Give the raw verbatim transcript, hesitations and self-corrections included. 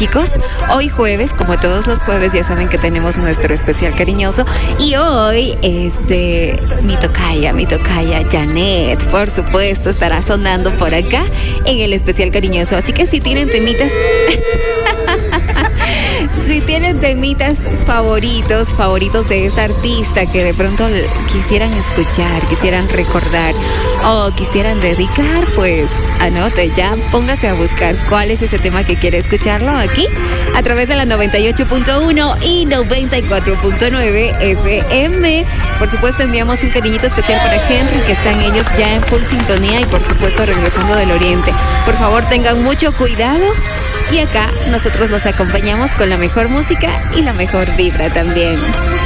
chicos. Hoy jueves, como todos los jueves, ya saben que tenemos nuestro especial cariñoso. Y hoy, este, mi tocaya, mi tocaya Janet, por supuesto, estará sonando por acá en el especial cariñoso. Así que si tienen temitas... Si tienen temitas favoritos, favoritos de esta artista que de pronto quisieran escuchar, quisieran recordar o quisieran dedicar, pues anote ya, póngase a buscar cuál es ese tema que quiere escucharlo aquí a través de la noventa y ocho punto uno y noventa y cuatro punto nueve F M. Por supuesto, enviamos un cariñito especial para Henry, que están ellos ya en full sintonía y por supuesto regresando del Oriente. Por favor, tengan mucho cuidado. Y acá nosotros los acompañamos con la mejor música y la mejor vibra también.